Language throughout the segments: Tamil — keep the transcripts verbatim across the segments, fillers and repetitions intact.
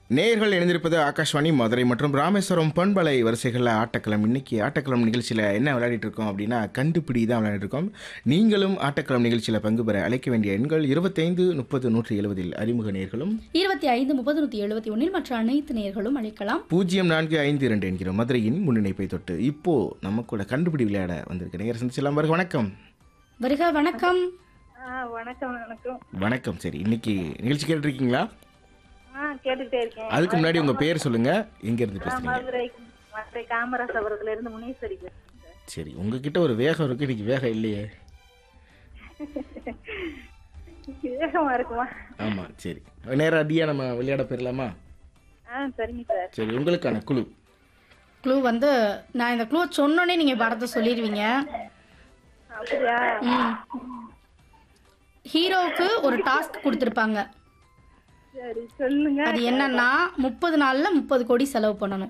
நேயர்கள் இணைந்திருப்பது ஆகாஷ்வாணி மதுரை மற்றும் ராமேஸ்வரம் பண்பலை வரிசைகளில் ஆட்டக்களம். இன்னைக்கு ஆட்டக்களம் நிகழ்ச்சியில் என்ன விளையாடிட்டு இருக்கோம் அப்படின்னா கண்டுபிடி தான் விளையாடிட்டு இருக்கோம். நீங்களும் ஆட்டக்களம் நிகழ்ச்சியில் பங்கு பெற அழைக்க வேண்டிய எண்கள் இருபத்தைந்து முப்பது நூற்றி எழுபதில் அறிமுக நேயர்களும் இருபத்தி ஐந்து முப்பது நூற்றி எழுபத்தி ஒன்றில் மற்ற அனைத்து நேயர்களும் அழைக்கலாம். பூஜ்ஜியம் நான்கு ஐந்து இரண்டு என்கிற மதுரையின் முன்னிணைப்பை தொட்டு இப்போ நம்ம கூட கண்டுபிடி விளையாட வந்திருக்க நேயர் சந்திச்சலாம். வருக வணக்கம். வருக வணக்கம். வணக்கம் வணக்கம் வணக்கம். சரி, இன்னைக்கு நிகழ்ச்சி கேட்டுருக்கீங்களா? கேட்டுட்டே இருக்கேன். அதுக்கு முன்னாடி உங்க பேர் சொல்லுங்க, எங்க இருந்து பேசுறீங்க? மதுரை மதுரை காமராஜ் அவர்கள இருந்து முனீஸ்வரி பேசுறேன். சரி, உங்ககிட்ட ஒரு வேகம் இருக்கு, இன்னைக்கு வேகம் இல்லையே. வேகமா இருக்குமா? ஆமா. சரி, நேரா அடியா நம்ம விளையாட போயிடலாமா? ஆ சரிங்க சார். சரி, உங்களுக்கான குழு க்ளூ வந்து நான் இந்த க்ளூ சொன்னோன்னே நீங்க படத்தை சொல்லிடுவீங்க. அப்படியா? ஹீரோவுக்கு ஒரு டாஸ்க் கொடுத்துருப்பாங்க. சரி சொல்லுங்க. அது என்னன்னா முப்பது நாள்ல முப்பது கோடி செலவு பண்ணணும்.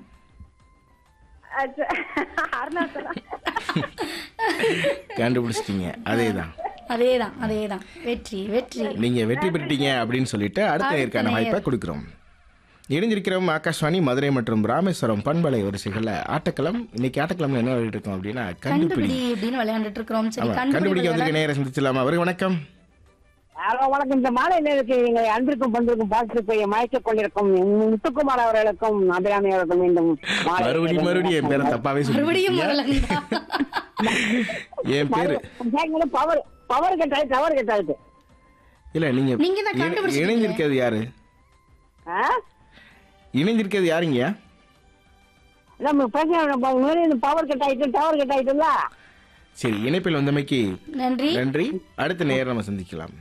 அருணாச்சலம். கண்டுபிடிச்சிட்டீங்க. அதேதான் அதேதான் அதேதான் வெற்றி வெற்றி. நீங்க வெற்றி பெற்றீங்க அப்படின்னு சொல்லிட்டு அடுத்த நேர்காண வாய்ப்பை கொடுக்குறோம். இணைஞ்சிருக்கிறோம் ஆகாஷ்வாணி மதுரை மற்றும் ராமேஸ்வரம் பண்பலை வரிசைகள்ல ஆட்டக்களம். இன்னைக்கு ஆட்டக்களம்ல என்ன விளையாடிட்டு இருக்கோம் அப்படின்னா கண்டுபிடி கண்டுபிடி அப்படின்னு விளையாண்டுட்டு இருக்கிறோம். சரி, கண்டுபிடிக்க வந்து நேரம் சந்திச்சலாமா? அவருக்கு வணக்கம். ஹலோ வணக்கம். இந்த மாலை நேரத்தில் நீங்கள் அன்பிற்கும் பண்பிற்கும் பார்த்து மயக்கிக் கொண்டிருக்கும் முத்துக்குமார் அவர்களுக்கும் அபிராமி அவர்களுக்கும் மீண்டும் மறுபடியும் மறுபடியும் என் பேரை தப்பாவே மறுபடியும் என் பேரு பவர் பவர் கட் ஆயிடுச்சு பவர் கட் ஆயிடுச்சு. இல்ல, நீங்க இணைஞ்சிருக்கிறது யாரு? இணைஞ்சிருக்கிறது யாருங்க? நம்ம பிரச்சனை பவர் கட் ஆயிட்டு டவர் கட் ஆயிட்டுல. சரி, இணைப்பில் வந்தமைக்கு நன்றி நன்றி. அடுத்த நேரம் நம்ம சந்திக்கலாம்.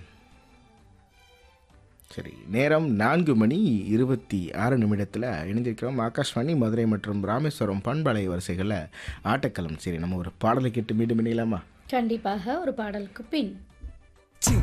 சரி, நேரம் நான்கு மணி இருபத்தி ஆறு நிமிடத்தில் இணைந்திருக்கிறோம் ஆகாஷ்வாணி மதுரை மற்றும் ராமேஸ்வரம் பண்பலை வரிசைகளில் ஆட்டக்களம். சரி, நம்ம ஒரு பாடலை கேட்டு மீண்டும் இணையலாமா? கண்டிப்பாக ஒரு பாடலுக்கு பின்